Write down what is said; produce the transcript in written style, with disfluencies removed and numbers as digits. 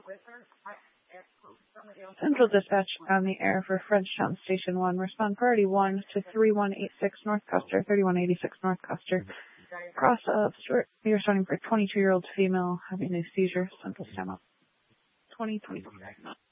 Central Dispatch on the air for Frenchtown Station 1. Respond priority 1 to 3186 North Custer, 3186 North Custer. Cross of Stuart, you're starting for a 22-year-old female having a seizure. Central stand up. 2020.